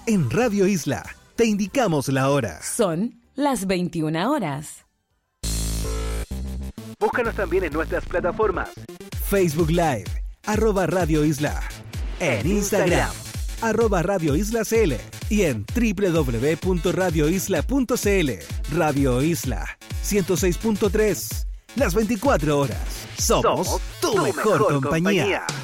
En Radio Isla, te indicamos la hora. Son las 21 horas. Búscanos también en nuestras plataformas. Facebook Live, @Radio Isla. En Instagram, @Radio Isla CL. Y en www.radioisla.cl. Radio Isla, 106.3. Las 24 horas. Somos tu mejor compañía.